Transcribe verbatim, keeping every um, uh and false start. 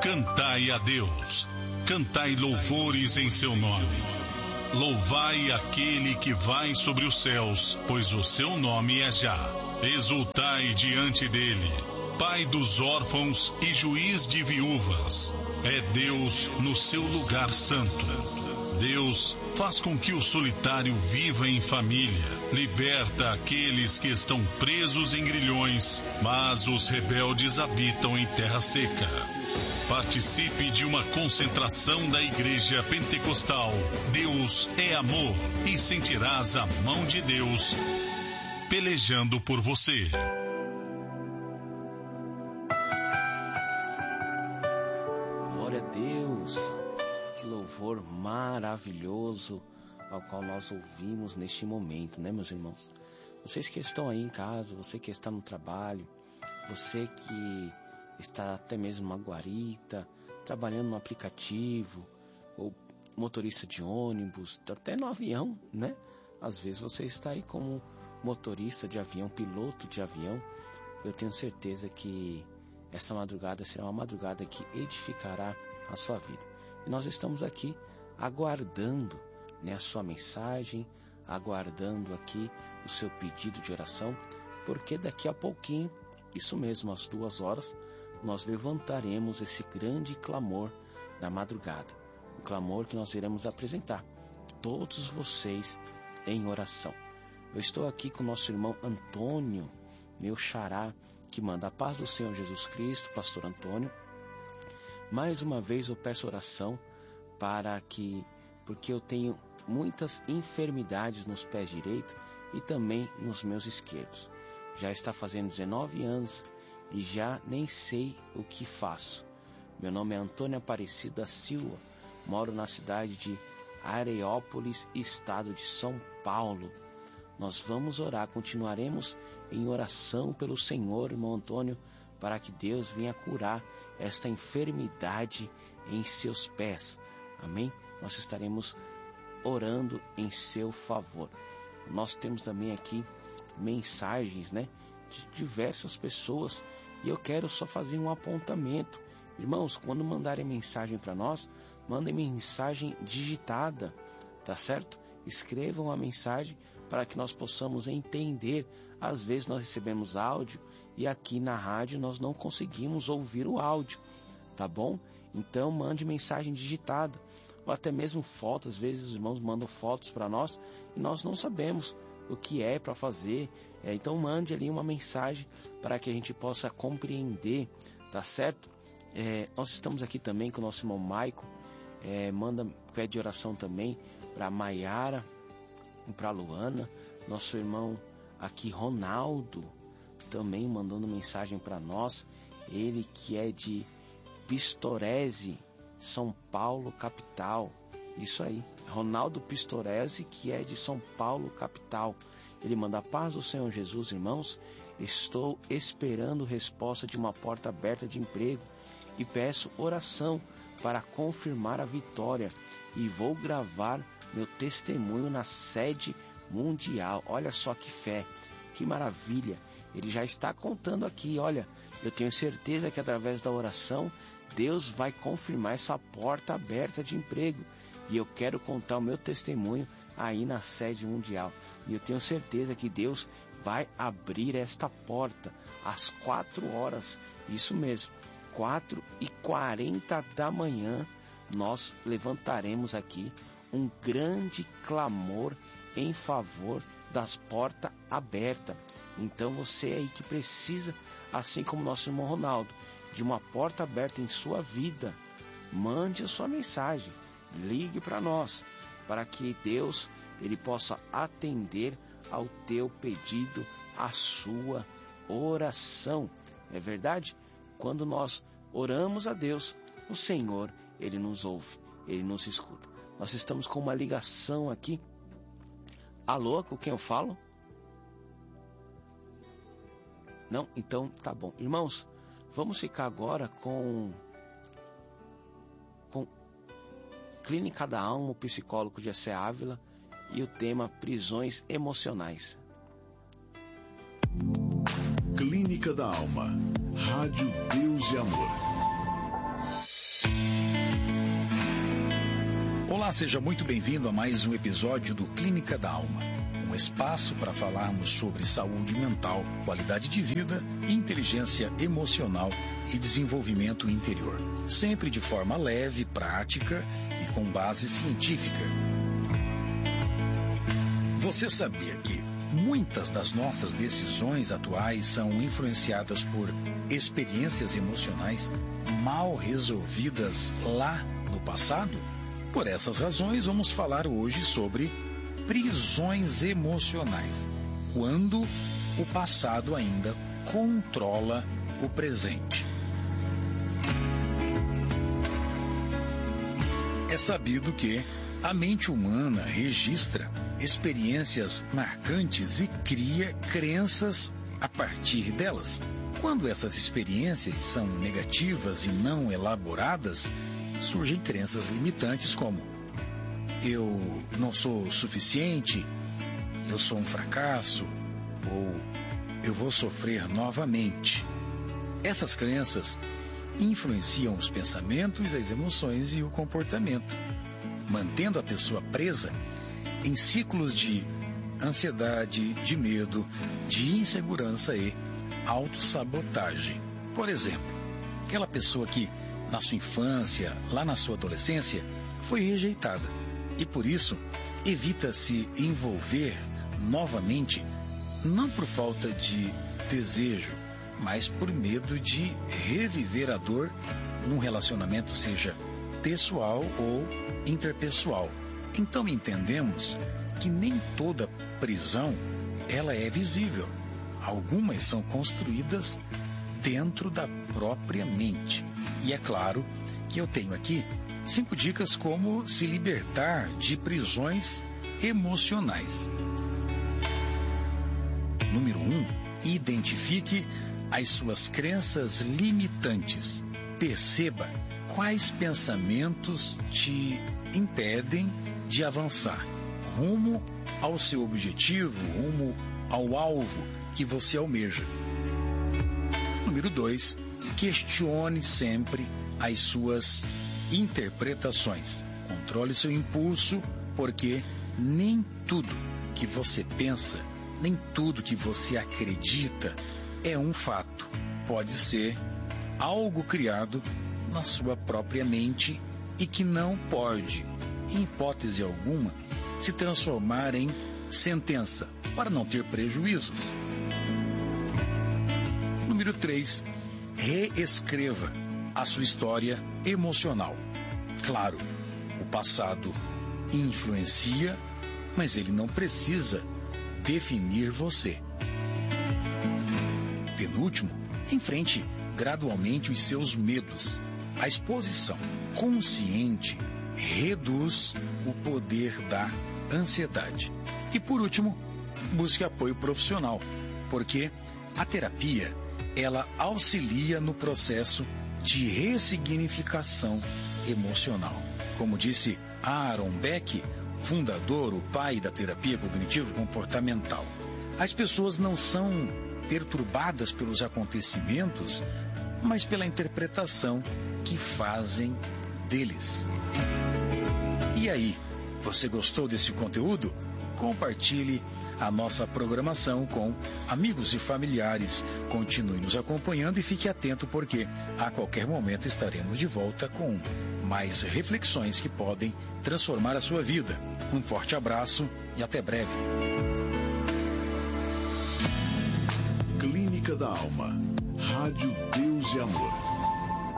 Cantai a Deus, cantai louvores em seu nome. Louvai aquele que vai sobre os céus, pois o seu nome é Já. Exultai diante dele, Pai dos órfãos e juiz de viúvas. É Deus no seu lugar santo. Deus faz com que o solitário viva em família. Liberta aqueles que estão presos em grilhões, mas os rebeldes habitam em terra seca. Participe de uma concentração da Igreja Pentecostal. Deus é amor e sentirás a mão de Deus pelejando por você. Glória a Deus, que louvor maravilhoso ao qual nós ouvimos neste momento, né, meus irmãos? Vocês que estão aí em casa, você que está no trabalho, você que está até mesmo numa guarita, trabalhando no aplicativo, ou motorista de ônibus, até no avião, né? Às vezes você está aí como motorista de avião, piloto de avião. Eu tenho certeza que essa madrugada será uma madrugada que edificará a sua vida. E nós estamos aqui aguardando, né, a sua mensagem, aguardando aqui o seu pedido de oração, porque daqui a pouquinho, isso mesmo, às duas horas, nós levantaremos esse grande clamor da madrugada. Um clamor que nós iremos apresentar, todos vocês em oração. Eu estou aqui com o nosso irmão Antônio, meu xará, que manda a paz do Senhor Jesus Cristo, pastor Antônio. Mais uma vez eu peço oração para que, porque eu tenho muitas enfermidades nos pés direitos e também nos meus esquerdos. Já está fazendo dezenove anos e já nem sei o que faço. Meu nome é Antônio Aparecido da Silva, moro na cidade de Areópolis, estado de São Paulo. Nós vamos orar, continuaremos em oração pelo Senhor, irmão Antônio, para que Deus venha curar esta enfermidade em seus pés. Amém? Nós estaremos orando em seu favor. Nós temos também aqui mensagens, né, de diversas pessoas, e eu quero só fazer um apontamento. Irmãos, quando mandarem mensagem para nós, mandem mensagem digitada, tá certo? Escrevam a mensagem para que nós possamos entender. Às vezes nós recebemos áudio e aqui na rádio nós não conseguimos ouvir o áudio, tá bom? Então mande mensagem digitada, ou até mesmo fotos. Às vezes os irmãos mandam fotos para nós e nós não sabemos o que é para fazer. É, então mande ali uma mensagem para que a gente possa compreender, tá certo? É, nós estamos aqui também com o nosso irmão Maicon, é, manda pede oração também para Maiara e para Luana. Nosso irmão aqui Ronaldo também mandando mensagem para nós, ele que é de Pistorese, São Paulo capital. Isso aí, Ronaldo Pistorese, que é de São Paulo capital. Ele manda a paz do Senhor Jesus, irmãos. Estou esperando resposta de uma porta aberta de emprego e peço oração para confirmar a vitória, e vou gravar meu testemunho na sede mundial. Olha só que fé, que maravilha. Ele já está contando aqui, olha, eu tenho certeza que através da oração Deus vai confirmar essa porta aberta de emprego, e eu quero contar o meu testemunho aí na sede mundial, e eu tenho certeza que Deus vai abrir esta porta às quatro horas, isso mesmo, quatro e quarenta da manhã, nós levantaremos aqui um grande clamor em favor das portas abertas. Então você aí que precisa, assim como nosso irmão Ronaldo, de uma porta aberta em sua vida, mande a sua mensagem, ligue para nós, para que Deus ele possa atender ao teu pedido, à sua oração. É verdade? Quando nós oramos a Deus, o Senhor, ele nos ouve, ele nos escuta. Nós estamos com uma ligação aqui. Alô, com quem eu falo? Não? Então tá bom. Irmãos, vamos ficar agora com, com Clínica da Alma, o psicólogo Jessé Ávila, e o tema prisões emocionais. Clínica da Alma, Rádio Deus e Amor. Olá, seja muito bem-vindo a mais um episódio do Clínica da Alma, um espaço para falarmos sobre saúde mental, qualidade de vida, inteligência emocional e desenvolvimento interior, sempre de forma leve, prática e com base científica. Você sabia que muitas das nossas decisões atuais são influenciadas por experiências emocionais mal resolvidas lá no passado? Por essas razões, vamos falar hoje sobre prisões emocionais, quando o passado ainda controla o presente. É sabido que a mente humana registra experiências marcantes e cria crenças a partir delas. Quando essas experiências são negativas e não elaboradas, surgem crenças limitantes como: eu não sou suficiente, eu sou um fracasso, ou eu vou sofrer novamente. Essas crenças influenciam os pensamentos, as emoções e o comportamento, mantendo a pessoa presa em ciclos de ansiedade, de medo, de insegurança e autossabotagem. Por exemplo, aquela pessoa que na sua infância, lá na sua adolescência, foi rejeitada e por isso evita se envolver novamente, não por falta de desejo, mas por medo de reviver a dor num relacionamento, seja pessoal ou interpessoal. Então entendemos que nem toda prisão ela é visível. Algumas são construídas dentro da própria mente. E é claro que eu tenho aqui cinco dicas como se libertar de prisões emocionais. Número um, identifique as suas crenças limitantes. Perceba quais pensamentos te impedem de avançar rumo ao seu objetivo, rumo ao alvo que você almeja. Número dois, questione sempre as suas interpretações. Controle seu impulso, porque nem tudo que você pensa, nem tudo que você acredita é um fato. Pode ser algo criado na sua própria mente e que não pode, em hipótese alguma, se transformar em sentença para não ter prejuízos. Número três, reescreva a sua história emocional. Claro, o passado influencia, mas ele não precisa definir você. Penúltimo, enfrente gradualmente os seus medos. A exposição consciente reduz o poder da ansiedade. E por último, busque apoio profissional, porque a terapia ela auxilia no processo de ressignificação emocional. Como disse Aaron Beck, fundador, o pai da terapia cognitivo-comportamental, as pessoas não são perturbadas pelos acontecimentos, mas pela interpretação que fazem deles. E aí, você gostou desse conteúdo? Compartilhe a nossa programação com amigos e familiares. Continue nos acompanhando e fique atento, porque a qualquer momento estaremos de volta com mais reflexões que podem transformar a sua vida. Um forte abraço e até breve. Clínica da Alma. Rádio Deus e Amor.